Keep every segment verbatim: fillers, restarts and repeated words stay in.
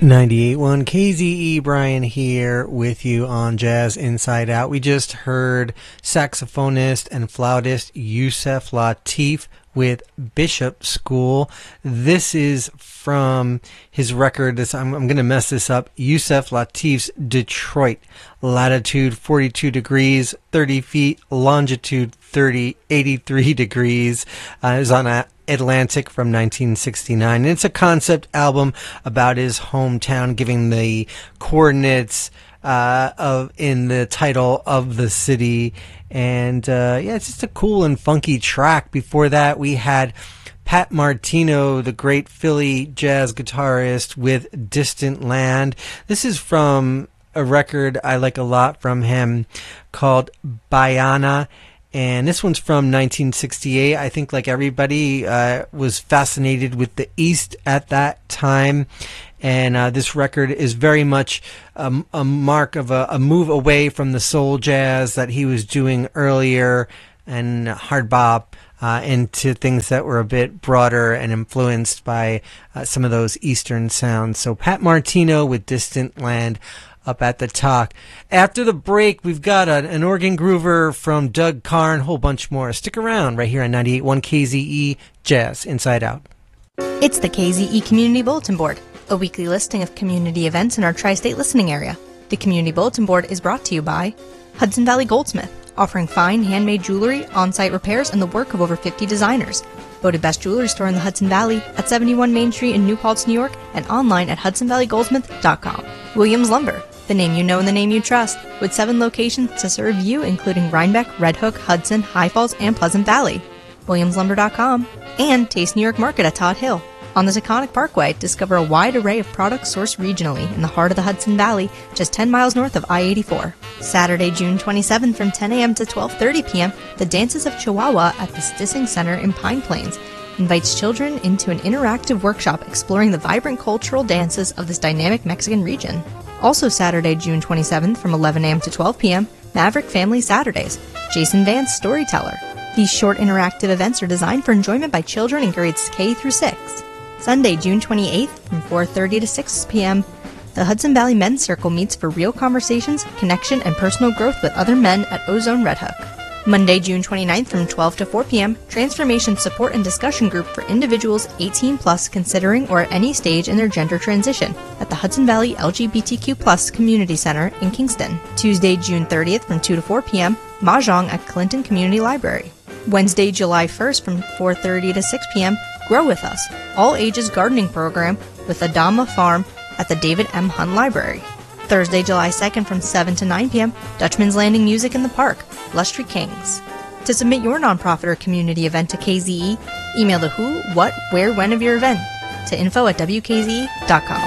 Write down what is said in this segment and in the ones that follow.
ninety-eight point one K Z E, Brian here with you on Jazz Inside Out. We just heard saxophonist and flautist Yusef Lateef with Bishop School. This is from his record, this, I'm, I'm going to mess this up, Yusef Lateef's Detroit. Latitude forty-two degrees, thirty feet, longitude thirty, eighty-three degrees. Uh, it was on a Atlantic from nineteen sixty-nine. And it's a concept album about his hometown, giving the coordinates uh, of in the title of the city. And uh, yeah, it's just a cool and funky track. Before that, we had Pat Martino, the great Philly jazz guitarist, with Distant Land. This is from a record I like a lot from him called Bayana. And this one's from nineteen sixty-eight. I think, like everybody, uh, was fascinated with the East at that time. And uh, this record is very much um, a mark of a, a move away from the soul jazz that he was doing earlier and hard bop uh, into things that were a bit broader and influenced by uh, some of those Eastern sounds. So Pat Martino with Distant Land up at the top. After the break, we've got a, an organ groover from Doug Carr and a whole bunch more. Stick around right here on ninety-eight point one K Z E Jazz Inside Out. It's the K Z E Community Bulletin Board, a weekly listing of community events in our tri-state listening area. The Community Bulletin Board is brought to you by Hudson Valley Goldsmith, offering fine handmade jewelry, on-site repairs, and the work of over fifty designers. Voted best jewelry store in the Hudson Valley at seventy-one Main Street in New Paltz, New York, and online at hudson valley goldsmith dot com. Williams Lumber, the name you know and the name you trust, with seven locations to serve you, including Rhinebeck, Red Hook, Hudson, High Falls, and Pleasant Valley. williams lumber dot com, and Taste New York Market at Todd Hill. On the Taconic Parkway, discover a wide array of products sourced regionally in the heart of the Hudson Valley, just ten miles north of I eighty-four. Saturday, June twenty-seventh from ten a.m. to twelve thirty p.m., the Dances of Chihuahua at the Stissing Center in Pine Plains invites children into an interactive workshop exploring the vibrant cultural dances of this dynamic Mexican region. Also Saturday, June twenty-seventh from eleven a.m. to twelve p.m., Maverick Family Saturdays, Jason Vance Storyteller. These short interactive events are designed for enjoyment by children in grades K through six. Sunday, June twenty-eighth from four thirty to six p.m., the Hudson Valley Men's Circle meets for real conversations, connection, and personal growth with other men at Ozone Red Hook. Monday, June twenty-ninth from twelve to four p.m., Transformation Support and Discussion Group for individuals eighteen plus considering or at any stage in their gender transition at the Hudson Valley L G B T Q plus Community Center in Kingston. Tuesday, June thirtieth from two to four p.m., Mahjong at Clinton Community Library. Wednesday, July first from four thirty to six p.m., Grow With Us, all ages gardening program with Adama Farm at the David M. Hunt Library. Thursday, July second from seven to nine p.m., Dutchman's Landing Music in the Park, Lustry Kings. To submit your nonprofit or community event to K Z E, email the who, what, where, when of your event to info at w k z e dot com.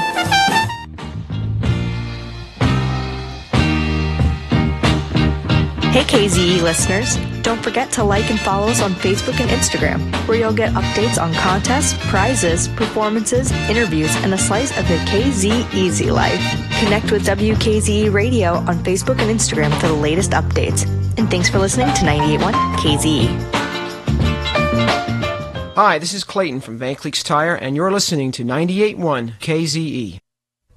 Hey K Z E listeners, don't forget to like and follow us on Facebook and Instagram, where you'll get updates on contests, prizes, performances, interviews, and a slice of the K Z Easy life. Connect with W K Z E Radio on Facebook and Instagram for the latest updates. And thanks for listening to ninety-eight point one K Z E. Hi, this is Clayton from Van Cleek's Tire, and you're listening to ninety-eight point one K Z E.